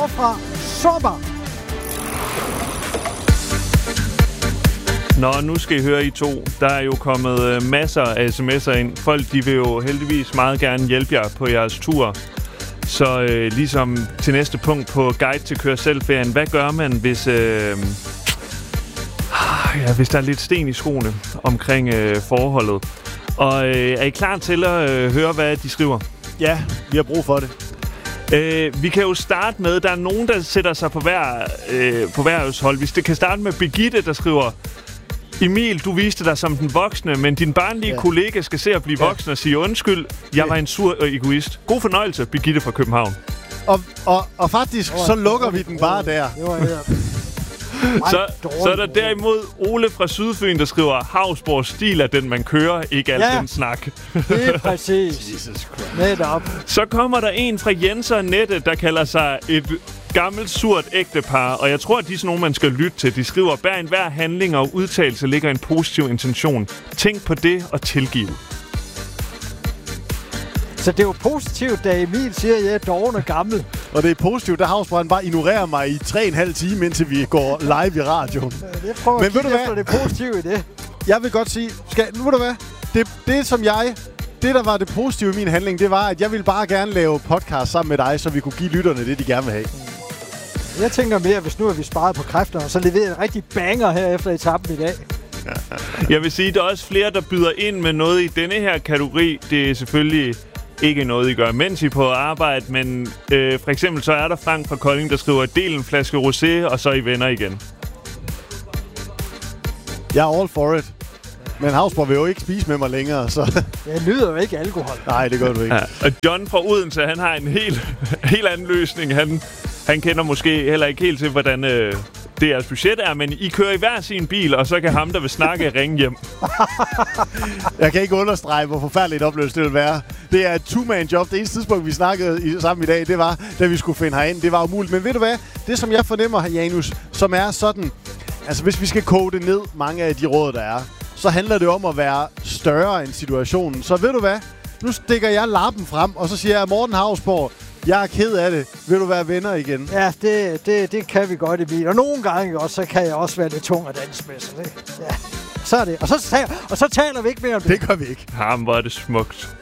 fra Sommer. Nå, nu skal I høre I to. Der er jo kommet masser af sms'er ind. Folk, de vil jo heldigvis meget gerne hjælpe jer på jeres tur. Så ligesom til næste punkt på Guide til Kør Selv-ferien. Hvad gør man, hvis der er lidt sten i skoene omkring forholdet? Og er I klar til at høre, hvad de skriver? Ja, vi har brug for det. Vi kan jo starte med, der er nogen, der sætter sig på hver hold. Hvis det kan starte med Birgitte, der skriver: Emil, du viste dig som den voksne, men din barnlige kollega skal se at blive voksen og sige undskyld. Jeg var en sur egoist. God fornøjelse, Birgitte fra København. Og faktisk, så lukker vi den bare der. Så er der derimod Ole fra Sydfyn, der skriver: Havsborgs stil er den, man kører, ikke alt den snak. Det er præcis. Netop. Så kommer der en fra Jens og Nette, der kalder sig et gammelt, surt ægtepar, og jeg tror, at de er sådan nogle, man skal lytte til. De skriver: bag enhver handling og udtalelse ligger en positiv intention. Tænk på det og tilgiv. Så det er jo positivt, da Emil siger, at jeg er doven og gammel. Og det er positivt, da Havsbrand bare ignorerer mig i 3,5 timer, indtil vi går live i radioen. Jeg prøver at kigge efter det positive i det. Jeg vil godt sige, nu ved du hvad? Det, der var det positive i min handling, det var, at jeg ville bare gerne lave podcast sammen med dig, så vi kunne give lytterne det, de gerne vil have. Jeg tænker mere, hvis nu har vi sparet på kræfterne, så leverer en rigtig banger her efter etappen i dag. Jeg vil sige, at der er også flere, der byder ind med noget i denne her kategori. Det er selvfølgelig ikke noget, I gør, mens I er på arbejde, men for eksempel så er der Frank fra Kolding, der skriver: del en flaske rosé, og så er I venner igen. Jeg er all for it. Men Havsborg vil jo ikke spise med mig længere, så... Jeg nyder jo ikke alkohol. Nej, det gør du ikke. Ja. Og John fra Odense, han har en helt anden løsning. Han kender måske heller ikke helt til, hvordan deres budget er, men I kører i hver sin bil, og så kan ham, der vil snakke, ringe hjem. Jeg kan ikke understrege, hvor forfærdeligt oplevelse det vil være. Det er et two-man-job. Det eneste tidspunkt, vi snakkede sammen i dag, det var, da vi skulle finde herind. Det var umuligt. Men ved du hvad? Det, som jeg fornemmer, Janus, som er sådan... Altså, hvis vi skal koge det ned, mange af de råd, der er, så handler det om at være større end situationen. Så ved du hvad? Nu stikker jeg lappen frem, og så siger jeg: Morten Havsborg, jeg er ked af det. Vil du være venner igen? Ja, det kan vi godt, Emil. Og nogle gange også, så kan jeg også være lidt tung at danse med. Så det. Ja, så er det. Og så taler vi ikke mere om det. Det gør vi ikke. Ham, hvor er det smukt.